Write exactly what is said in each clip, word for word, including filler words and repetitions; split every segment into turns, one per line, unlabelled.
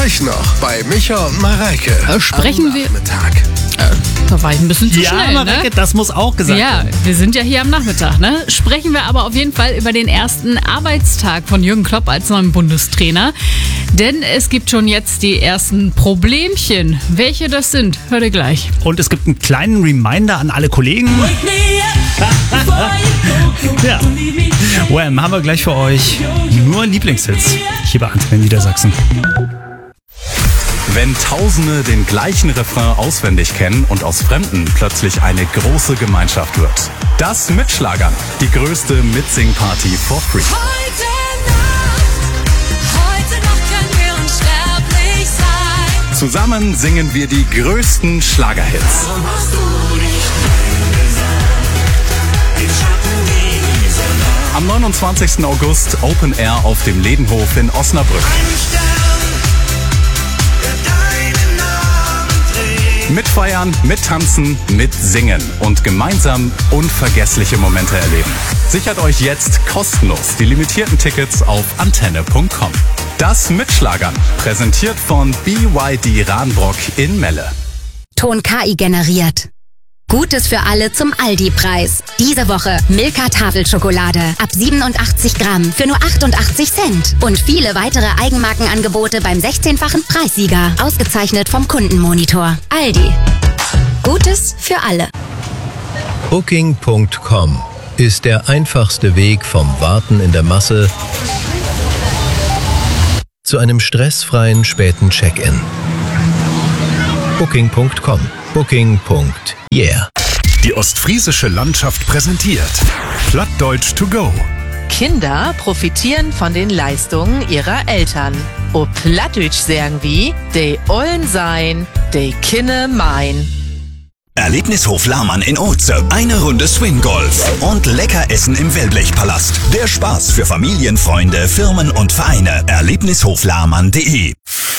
Gleich noch bei Micha und Mareike.
Äh, sprechen wir...
Nachmittag.
Äh, da war ich ein bisschen zu
ja,
schnell,
Mareike,
ne?
das muss auch gesagt
Ja,
werden.
wir sind ja hier am Nachmittag, ne? Sprechen wir aber auf jeden Fall über den ersten Arbeitstag von Jürgen Klopp als neuen Bundestrainer. Denn es gibt schon jetzt die ersten Problemchen. Welche das sind, hört ihr gleich.
Und es gibt einen kleinen Reminder an alle Kollegen. Ja. Wham, haben wir gleich für euch nur Lieblingshits hier bei Antenne Niedersachsen.
Wenn Tausende den gleichen Refrain auswendig kennen und aus Fremden plötzlich eine große Gemeinschaft wird. Das mit Schlagern. Die größte Mitsing-Party for free.
Heute Nacht, heute Nacht können wir unsterblich sein.
Zusammen singen wir die größten Schlagerhits.
Warum hast du nicht gesagt, den Schatten dieser Nacht?
Am neunundzwanzigsten August Open Air auf dem Ledenhof in Osnabrück. Mitfeiern, mittanzen, mitsingen und gemeinsam unvergessliche Momente erleben. Sichert euch jetzt kostenlos die limitierten Tickets auf antenne punkt com. Das Mitschlagern, präsentiert von B Y D Rahnbrock in Melle.
Ton K I generiert. Gutes für alle zum Aldi-Preis. Diese Woche Milka Tafelschokolade ab siebenundachtzig Gramm für nur achtundachtzig Cent. Und viele weitere Eigenmarkenangebote beim sechzehnfachen Preissieger. Ausgezeichnet vom Kundenmonitor. Aldi. Gutes für alle.
Booking Punkt com ist der einfachste Weg vom Warten in der Masse zu einem stressfreien späten Check-in. Booking Punkt com. Booking. Yeah.
Die ostfriesische Landschaft präsentiert Plattdeutsch to go.
Kinder profitieren von den Leistungen ihrer Eltern. O Plattdeutsch sagen wie, de ollen sein, de Kinne mein.
Erlebnishof Lahmann in Oze. Eine Runde Swing-Golf und lecker Essen im Wellblechpalast. Der Spaß für Familien, Freunde, Firmen und Vereine. Erlebnishof Lahmann punkt de.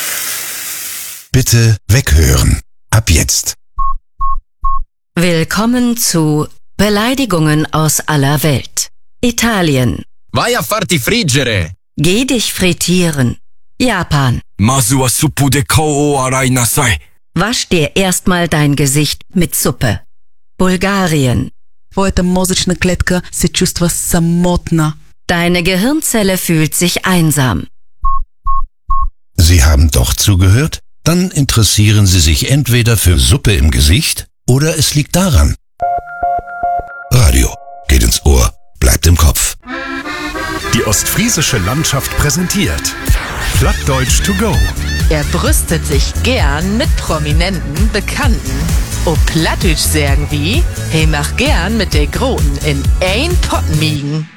Bitte weghören. Ab jetzt.
Willkommen zu Beleidigungen aus aller Welt. Italien.
Vai a farti friggere.
Geh dich frittieren. Japan.
Masu wa suppu de kao arai nasai.
Wasch dir erstmal dein Gesicht mit Suppe. Bulgarien.
Твоята мозъчна клетка се чувства самотна.
Deine Gehirnzelle fühlt sich einsam.
Sie haben doch zugehört? Dann interessieren Sie sich entweder für Suppe im Gesicht oder es liegt daran. Radio geht ins Ohr, bleibt im Kopf. Die ostfriesische Landschaft präsentiert Plattdeutsch to go.
Er brüstet sich gern mit prominenten Bekannten. O Plattdeutsch sagen wie, hey mach gern mit der Groten in ein Pott miegen.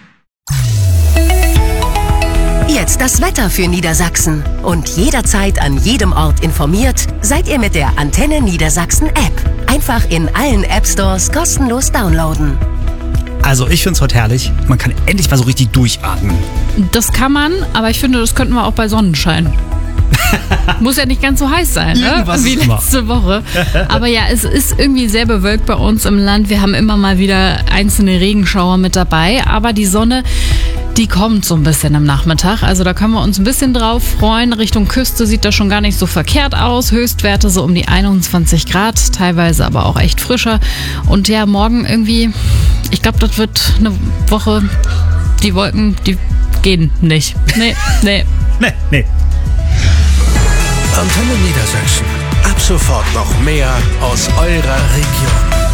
Jetzt das Wetter für Niedersachsen. Und jederzeit an jedem Ort informiert seid ihr mit der Antenne Niedersachsen App. Einfach in allen App Stores kostenlos downloaden.
Also ich find's heute herrlich. Man kann endlich mal so richtig durchatmen.
Das kann man, aber ich finde, das könnten wir auch bei Sonnenschein. Muss ja nicht ganz so heiß sein, ne?
Irgendwas
Wie letzte Woche. Aber ja, es ist irgendwie sehr bewölkt bei uns im Land. Wir haben immer mal wieder einzelne Regenschauer mit dabei. Aber die Sonne, die kommt so ein bisschen am Nachmittag. Also da können wir uns ein bisschen drauf freuen. Richtung Küste sieht das schon gar nicht so verkehrt aus. Höchstwerte so um die einundzwanzig Grad, teilweise aber auch echt frischer. Und ja, morgen irgendwie, ich glaube, das wird eine Woche, die Wolken, die gehen nicht. Nee, nee.
Nee, nee.
Antenne Niedersachsen. Ab sofort noch mehr aus eurer Region.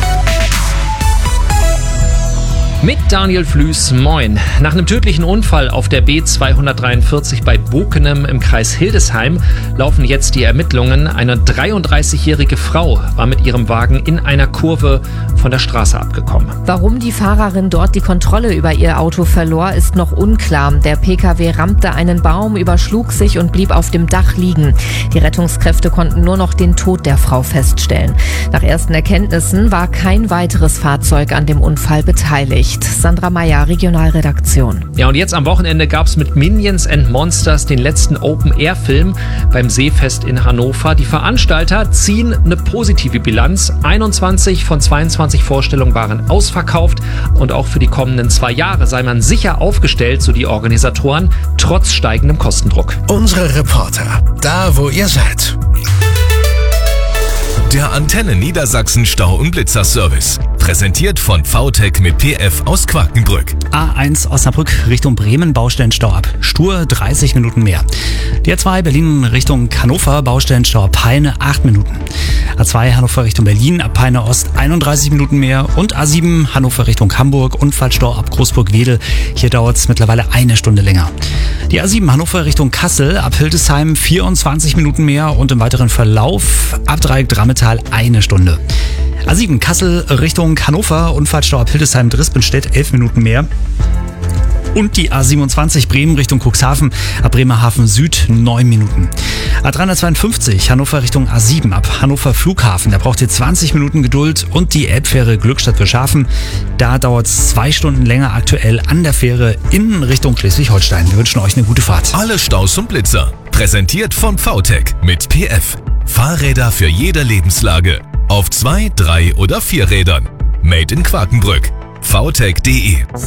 Mit Daniel Flüß, moin. Nach einem tödlichen Unfall auf der B zweihundertdreiundvierzig bei Bokenem im Kreis Hildesheim laufen jetzt die Ermittlungen. Eine dreiunddreißigjährige Frau war mit ihrem Wagen in einer Kurve von der Straße abgekommen.
Warum die Fahrerin dort die Kontrolle über ihr Auto verlor, ist noch unklar. Der P K W rammte einen Baum, überschlug sich und blieb auf dem Dach liegen. Die Rettungskräfte konnten nur noch den Tod der Frau feststellen. Nach ersten Erkenntnissen war kein weiteres Fahrzeug an dem Unfall beteiligt. Bericht. Sandra Meyer, Regionalredaktion.
Ja, und jetzt am Wochenende gab es mit Minions and Monsters den letzten Open-Air-Film beim Seefest in Hannover. Die Veranstalter ziehen eine positive Bilanz. einundzwanzig von zweiundzwanzig Vorstellungen waren ausverkauft und auch für die kommenden zwei Jahre sei man sicher aufgestellt, so die Organisatoren, trotz steigendem Kostendruck.
Unsere Reporter, da wo ihr seid.
Der Antenne Niedersachsen Stau- und Blitzer-Service. Präsentiert von V T E C mit P F aus Quakenbrück.
A eins Osnabrück Richtung Bremen, Baustellenstau ab Stur, dreißig Minuten mehr. Die A zwei Berlin Richtung Hannover, Baustellenstau ab Peine, acht Minuten. A zwei Hannover Richtung Berlin, ab Peine Ost, einunddreißig Minuten mehr. Und A sieben Hannover Richtung Hamburg, Unfallstau ab Großburg-Wedel. Hier dauert es mittlerweile eine Stunde länger. Die A sieben Hannover Richtung Kassel, ab Hildesheim, vierundzwanzig Minuten mehr. Und im weiteren Verlauf ab Dreieck Drammetal eine Stunde. A sieben Kassel Richtung Hannover, Unfallstau ab Hildesheim-Drispenstedt, elf Minuten mehr. Und die A siebenundzwanzig Bremen Richtung Cuxhaven, ab Bremerhaven Süd, neun Minuten. A dreihundertzweiundfünfzig Hannover Richtung A sieben, ab Hannover Flughafen, da braucht ihr zwanzig Minuten Geduld. Und die Elbfähre Glückstadt-Wilschafen, da dauert es zwei Stunden länger aktuell an der Fähre in Richtung Schleswig-Holstein. Wir wünschen euch eine gute Fahrt.
Alle Staus und Blitzer, präsentiert von V T E C mit P F. Fahrräder für jede Lebenslage. Auf zwei, drei oder vier Rädern. Made in Quakenbrück. v t e c punkt d e